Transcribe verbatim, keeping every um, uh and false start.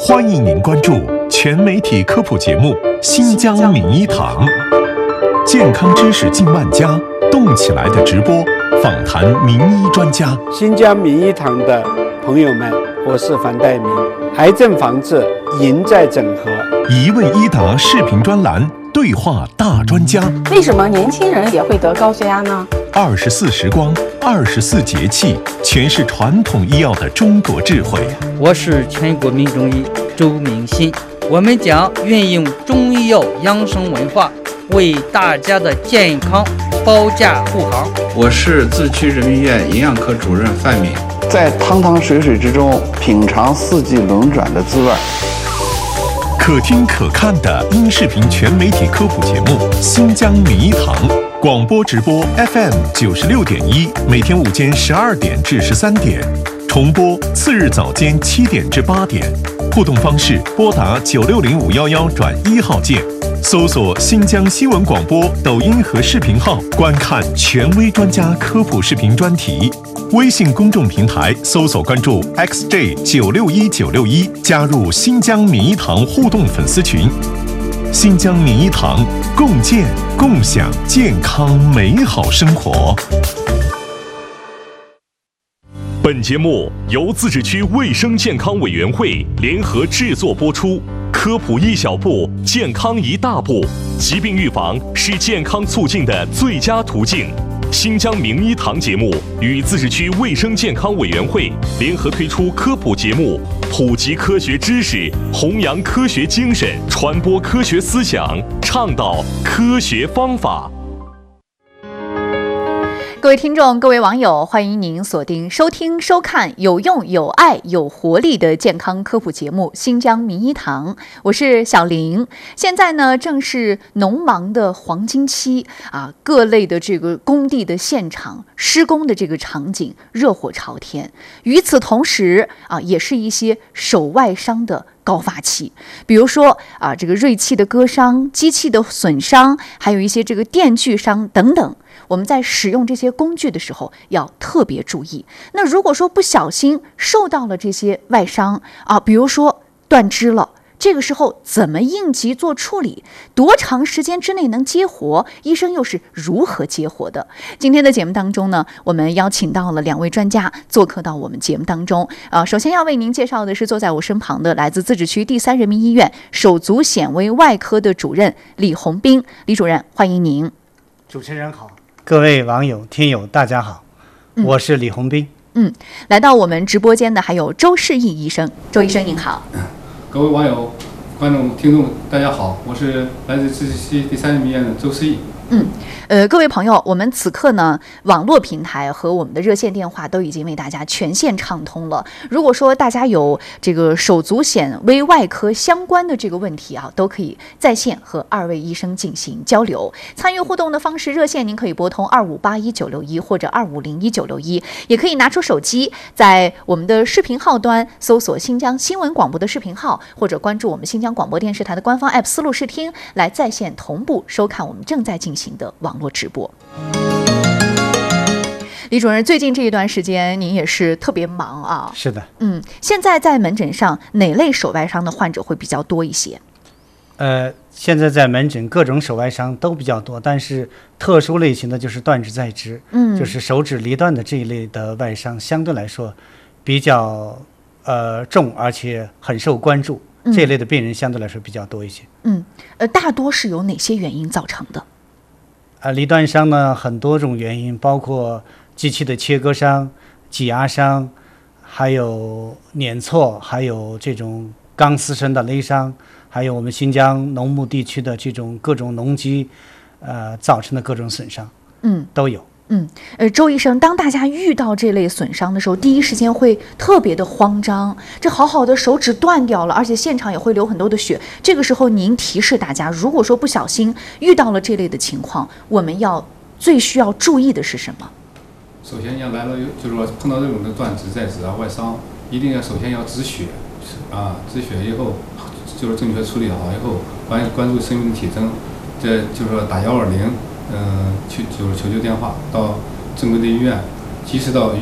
欢迎您关注全媒体科普节目《新疆名医堂》，健康知识近万家，动起来的直播，访谈名医专家。 新疆名医堂的朋友们，我是樊岱明。癌症防治赢在整合， 一问一答视频专栏，对话大专家。 为什么年轻人也会得高血压呢？ 二十四时光，二十四节气，全是传统医药的中国智慧。 我是全国名中医周明新，我们将运用中医药养生文化，为大家的健康保驾护航。 我是自区人民医院营养科主任范敏， 在汤汤水水之中品尝四季轮转的滋味。 可听可看的音视频全媒体科普节目《新疆名医堂》，广播直播 F M 九十六点一，每天午间十二点至十三点，重播次日早间七点至八点。互动方式：拨打九六零五幺幺转一号键，搜索新疆新闻广播抖音和视频号，观看权威专家科普视频专题。微信公众平台搜索关注 X J 九六一九六一，加入新疆名医堂互动粉丝群。新疆名医堂，共建共享健康美好生活。本节目由自治区卫生健康委员会联合制作播出，科普一小步，健康一大步。疾病预防是健康促进的最佳途径。新疆名医堂节目与自治区卫生健康委员会联合推出科普节目，普及科学知识，弘扬科学精神，传播科学思想，倡导科学方法。 各位听众，各位网友，欢迎您锁定收听收看有用有爱有活力的健康科普节目《新疆名医堂》，我是小玲。现在呢，正是农忙的黄金期啊，各类的这个工地的现场施工的这个场景热火朝天。与此同时啊，也是一些手外伤的高发期，比如说啊，这个锐器的割伤、机器的损伤，还有一些这个电锯伤等等。我们在使用这些工具的时候要特别注意。那如果说不小心受到了这些外伤啊，比如说断肢了，这个时候怎么应急做处理？多长时间之内能接活？医生又是如何接活的？今天的节目当中呢，我们邀请到了两位专家做客到我们节目当中。啊，首先要为您介绍的是坐在我身旁的来自自治区第三人民医院手足显微外科的主任李宏斌，李主任，欢迎您。 主持人好，各位网友听友大家好， 嗯、 我是李宏斌。 嗯，来到我们直播间的还有周世义医生，周医生您好。 各位网友、观众、听众，大家好，我是来自自治区第三人民医院的周世义。 嗯，呃，各位朋友，我们此刻呢，网络平台和我们的热线电话都已经为大家全线畅通了。如果说大家有这个手足显微外科相关的这个问题啊，都可以在线和二位医生进行交流。参与互动的方式，热线您可以拨通二五八一九六一或者二五零一九六一，也可以拿出手机，在我们的视频号端搜索新疆新闻广播的视频号，或者关注我们新疆广播电视台的官方 app 思路视听，来在线同步收看我们正在进行行的网络直播。李主任，最近这一段时间您也是特别忙啊。 是的， 嗯，现在在门诊上哪类手外伤的患者会比较多一些？ 呃，现在在门诊各种手外伤都比较多，但是特殊类型的就是断指在肢，嗯，就是手指离断的这一类的外伤，相对来说比较呃重，而且很受关注。嗯、这一类的病人相对来说比较多一些。 嗯，呃，大多是由哪些原因造成的？ 啊，离断伤呢，很多种原因，包括机器的切割伤、挤压伤，还有碾挫，还有这种钢丝绳的勒伤，还有我们新疆农牧地区的这种各种农机，呃，造成的各种损伤， 嗯， 都有。 嗯，呃，周医生，当大家遇到这类损伤的时候，第一时间会特别的慌张，这好好的手指断掉了，而且现场也会流很多的血。这个时候，您提示大家，如果说不小心遇到了这类的情况，我们要最需要注意的是什么？ 首先要来了，就是说碰到这种的断指、在指啊、外伤，一定要首先要止血啊，止血以后，就是正确处理好以后，关关注生命体征，这就是说打幺二零。嗯，去就是求救电话，到正规的医院，及时到